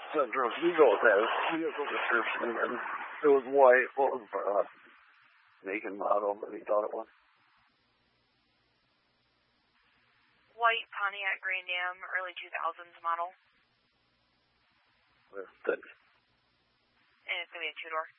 Central. He goes as vehicle description, and it was white. What was the make and model that he thought it was? White Pontiac Grand Am, early 2000s model. With the... And it's going to be a two-door.